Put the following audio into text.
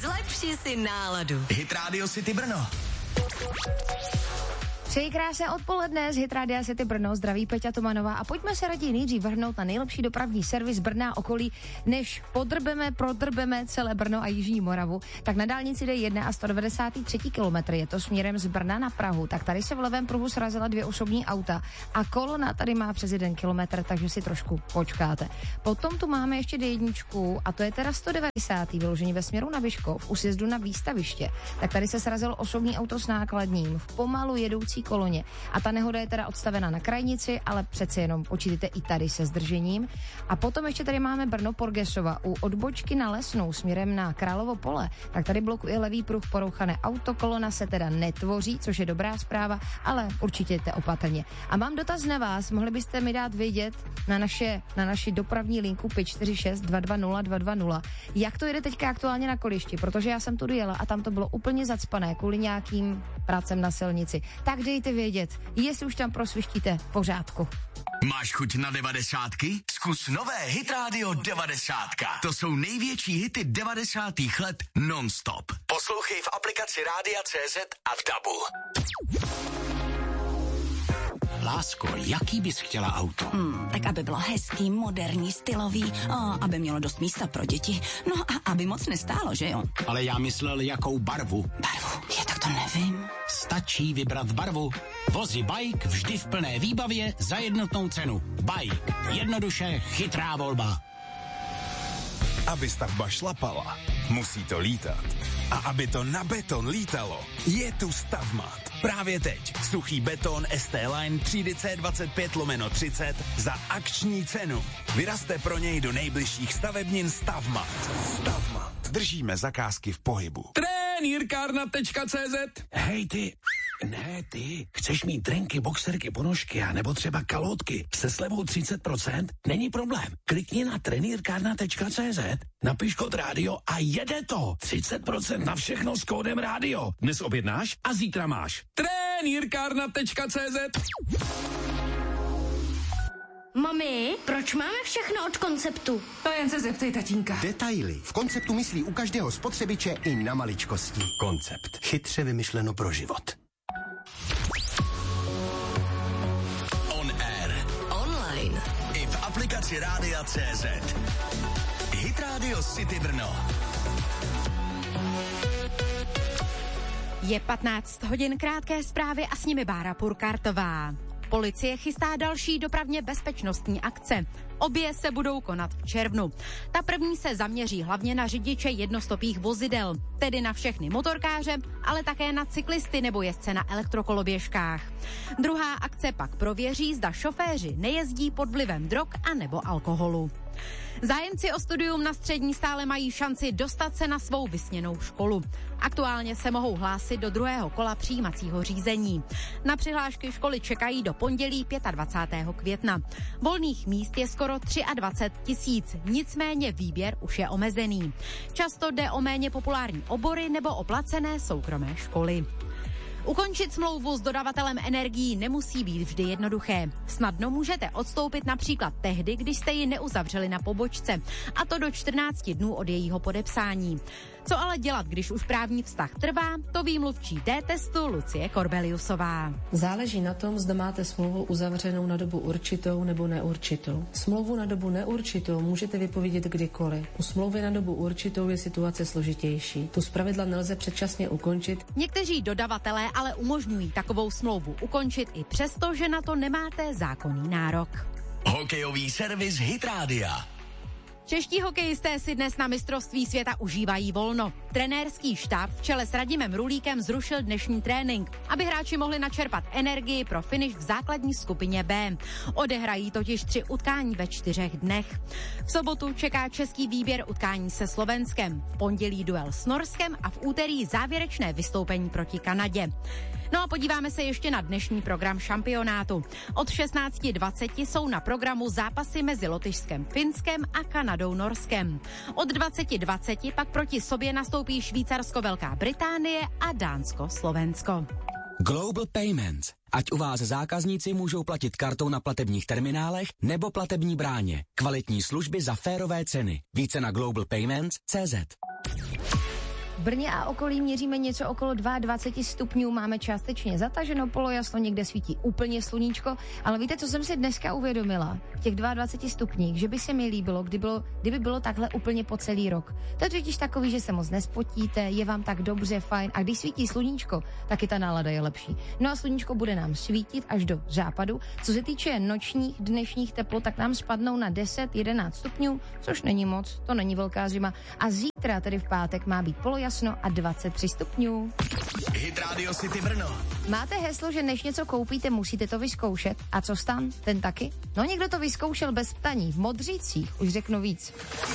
Zlepši si náladu. Hit Radio City Brno. Přeji krásné odpoledne z Hit Radia City Brno, zdraví Peťa Tomanová a pojďme se raději nejdřív vrhnout na nejlepší dopravní servis Brna a okolí, než prodrbeme celé Brno a Jižní Moravu. Tak na dálnici D1 a 193 kilometr, je to směrem z Brna na Prahu, tak tady se v levém pruhu srazila 2 osobní auta a kolona tady má přes 1 kilometr, takže si trošku počkáte. Potom tu máme ještě D1 a to je teda 190. vyložení ve směru na Vyškov u sjezdu na Výstaviště. Tak tady se srazilo osobní auto s nákladním v pomalu jedoucí koloně. A ta nehoda je teda odstavena na krajnici, ale přece jenom počítejte i tady se zdržením. A potom ještě tady máme Brno Porgesova u odbočky na Lesnou směrem na Královo pole. Tak tady blokuje levý pruh porouchané auto, kolona se teda netvoří, což je dobrá zpráva, ale určitě jste opatrně. A mám dotaz na vás, mohli byste mi dát vědět na naši dopravní linku 546 220 220, jak to jede teďka aktuálně na Kolišti, protože já jsem tudy jela a tam to bylo úplně zacpané kvůli nějakým prácem na silnici. Tak dejte vědět, jestli už tam prosvištíte v pořádku. Máš chuť na 90ky? Zkus nové Hit Radio 90. To jsou největší hity 90. let non-stop. Poslouchej v aplikaci Rádia.cz a v DABu. Lásko, jaký bys chtěla auto? Tak aby bylo hezký, moderní, stylový, aby mělo dost místa pro děti, no a aby moc nestálo, že jo? Ale já myslel, jakou barvu. Barvu? Tak to nevím. Stačí vybrat barvu. Vozy Bike vždy v plné výbavě za jednotnou cenu. Bike. Jednoduše chytrá volba. Aby stavba šlapala, musí to lítat. A aby to na beton lítalo, je tu Stavmat. Právě teď suchý beton ST Line třídy C25/30 za akční cenu. Vyrazte pro něj do nejbližších stavebnin Stavmat. Stavmat. Držíme zakázky v pohybu. Trenýrkárna.cz. Hej ty, ne ty, chceš mít trenky, boxerky, ponožky a nebo třeba kalhotky se slevou 30%? Není problém. Klikni na trenýrkárna.cz, napiš kód rádio a jede to. 30% na všechno s kódem rádio. Dnes objednáš a zítra máš. Trenýrkárna.cz. Mami, proč máme všechno od Konceptu? To jen se zeptej tatínka. Detaily. V Konceptu myslí u každého spotřebiče i na maličkosti. Koncept. Chytře vymyšleno pro život. On air. Online. I v aplikaci Rádia.cz. Hit Radio City Brno. Je 15 hodin, krátké zprávy a s nimi Bára Purkartová. Policie chystá další dopravně bezpečnostní akce. Obě se budou konat v červnu. Ta první se zaměří hlavně na řidiče jednostopých vozidel, tedy na všechny motorkáře, ale také na cyklisty nebo jezdce na elektrokoloběžkách. Druhá akce pak prověří, zda šoféři nejezdí pod vlivem drog a nebo alkoholu. Zájemci o studium na střední stále mají šanci dostat se na svou vysněnou školu. Aktuálně se mohou hlásit do druhého kola přijímacího řízení. Na přihlášky školy čekají do pondělí 25. května. Volných míst je skoro 23 000, nicméně výběr už je omezený. Často jde o méně populární obory nebo o placené soukromé školy. Ukončit smlouvu s dodavatelem energií nemusí být vždy jednoduché. Snadno můžete odstoupit například tehdy, když jste ji neuzavřeli na pobočce, a to do 14 dnů od jejího podepsání. Co ale dělat, když už právní vztah trvá, to ví mluvčí D-testu Lucie Korbeliusová. Záleží na tom, zda máte smlouvu uzavřenou na dobu určitou nebo neurčitou. Smlouvu na dobu neurčitou můžete vypovědět kdykoliv. U smlouvy na dobu určitou je situace složitější. Tu zpravidla nelze předčasně ukončit. Někteří dodavatelé ale umožňují takovou smlouvu ukončit i přesto, že na to nemáte zákonný nárok. Hokejový servis Hit Rádia. Čeští hokejisté si dnes na mistrovství světa užívají volno. Trenérský štáb v čele s Radimem Rulíkem zrušil dnešní trénink, aby hráči mohli načerpat energii pro finish v základní skupině B. Odehrají totiž 3 utkání ve 4 dnech. V sobotu čeká český výběr utkání se Slovenskem, v pondělí duel s Norskem a v úterý závěrečné vystoupení proti Kanadě. No a podíváme se ještě na dnešní program šampionátu. Od 16:20 jsou na programu zápasy mezi Lotyšskem, Finskem a Kanadou, Norskem. Od 20:20 pak proti sobě nastoupí Švýcarsko, Velká Británie a Dánsko, Slovensko. Global Payments. Ať u vás zákazníci můžou platit kartou na platebních terminálech nebo platební bráně. Kvalitní služby za férové ceny. Více na globalpayments.cz. V Brně a okolí měříme něco okolo 22 stupňů, máme částečně zataženo, polojasno, někde svítí úplně sluníčko, ale víte, co jsem si dneska uvědomila? V těch 22 stupních, že by se mi líbilo, kdyby bylo takhle úplně po celý rok. To je totiž takový, že se moc nespotíte, je vám tak dobře, fajn, a když svítí sluníčko, tak i ta nálada je lepší. No a sluníčko bude nám svítit až do západu. Co se týče nočních dnešních teplot, tak nám spadnou na 10-11 stupňů, což není moc, to není velká zima. A zítra, tedy v pátek, má být polojasno a 23 stupňů. Hit Radio City Brno. Máte heslo, že než něco koupíte, musíte to vyzkoušet? A co stan? Ten taky? No někdo to vyzkoušel bez ptaní, v Modřících, už řeknu víc.